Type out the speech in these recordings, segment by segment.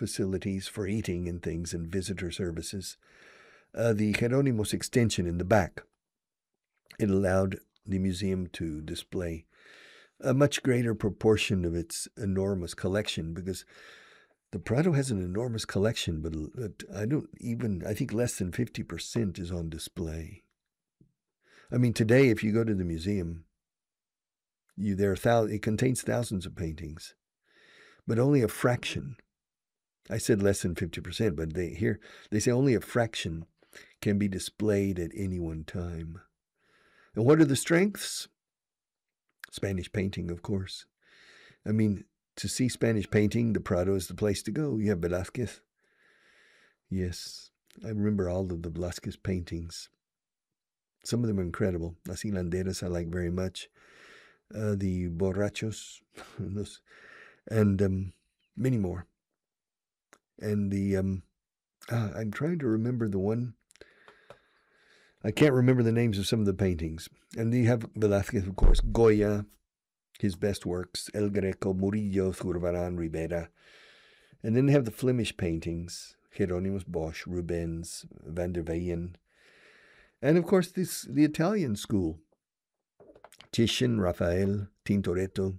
facilities for eating and things and visitor services. The Jerónimos extension in the back, it allowed the museum to display a much greater proportion of its enormous collection, because the Prado has an enormous collection, but I think less than 50% is on display. I mean, today, if you go to the museum, it contains thousands of paintings, but only a fraction. I said less than 50%, but they say only a fraction can be displayed at any one time. And what are the strengths? Spanish painting, of course. I mean, to see Spanish painting, the Prado is the place to go. You have Velázquez. Yes, I remember all of the Velázquez paintings. Some of them are incredible. Las Hilanderas I like very much. The Borrachos, and many more. And I'm trying to remember the one. I can't remember the names of some of the paintings. And you have Velázquez, of course, Goya, his best works, El Greco, Murillo, Zurbarán, Ribera. And then they have the Flemish paintings, Hieronymus Bosch, Rubens, Van der Weyen. And of course, the Italian school, Titian, Raphael, Tintoretto,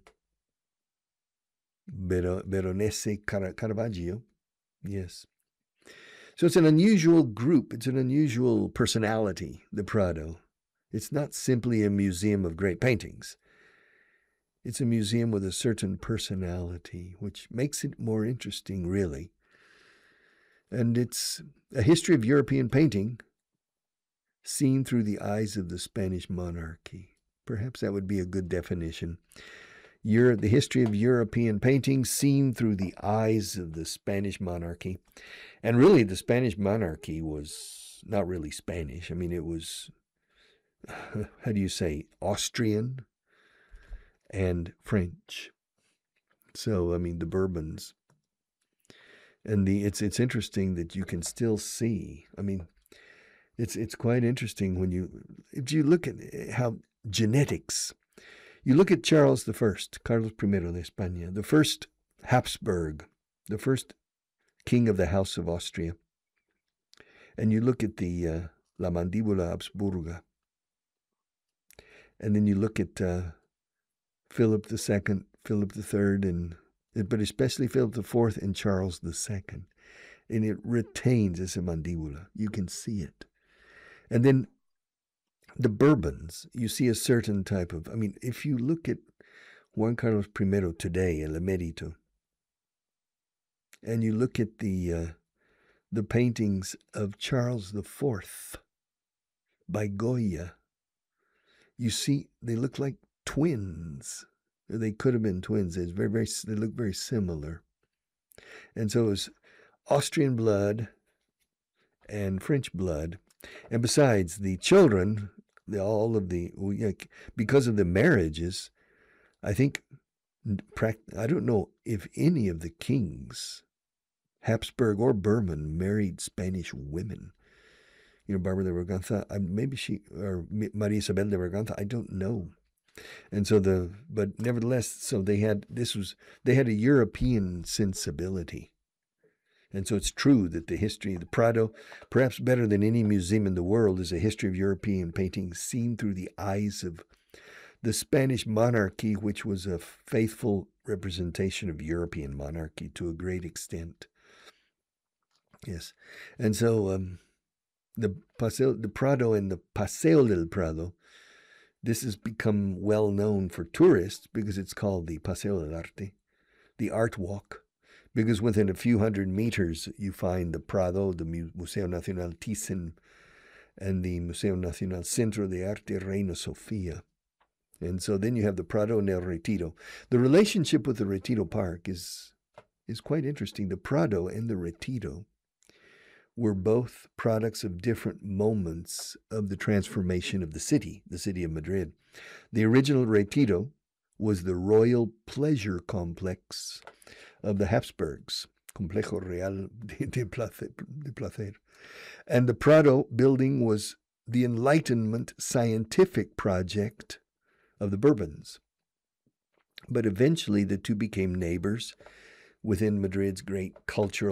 Veronese, Caravaggio. Yes. So it's an unusual group. It's an unusual personality, the Prado. It's not simply a museum of great paintings. It's a museum with a certain personality, which makes it more interesting, really. And it's a history of European painting seen through the eyes of the Spanish monarchy. Perhaps that would be a good definition. The history of European painting seen through the eyes of the Spanish monarchy. And really, the Spanish monarchy was not really Spanish. I mean, it was, how do you say, Austrian and French. So, I mean, the Bourbons. And it's interesting that you can still see. I mean, it's quite interesting if you look at how genetics. You look at Charles I, Carlos I de España, the first Habsburg, the first king of the House of Austria, and you look at the La Mandíbula Habsburga, and then you look at Philip II, Philip III, but especially Philip IV and Charles II, and it retains as a mandíbula. You can see it. And then the Bourbons, you see a certain type of, I mean, if you look at Juan Carlos I today, El Emérito, and you look at the paintings of Charles IV by Goya, you see they look like twins. They could have been twins. They look very similar. And so it was Austrian blood and French blood. And besides, the children, because of the marriages, I don't know if any of the kings, Habsburg or Bourbon, married Spanish women. You know, Barbara de Braganza, or Maria Isabel de Braganza, I don't know. And so but nevertheless, so they had a European sensibility. And so it's true that the history of the Prado, perhaps better than any museum in the world, is a history of European painting seen through the eyes of the Spanish monarchy, which was a faithful representation of European monarchy to a great extent. Yes. And so the Prado and the Paseo del Prado, this has become well known for tourists because it's called the Paseo del Arte, the art walk. Because within a few hundred meters, you find the Prado, the Museo Nacional Thyssen, and the Museo Nacional Centro de Arte Reina Sofía. And so then you have the Prado and El Retiro. The relationship with the Retiro Park is quite interesting. The Prado and the Retiro were both products of different moments of the transformation of the city of Madrid. The original Retiro was the royal pleasure complex of the Habsburgs, Complejo Real de Placer. And the Prado building was the Enlightenment scientific project of the Bourbons. But eventually the two became neighbors within Madrid's great cultural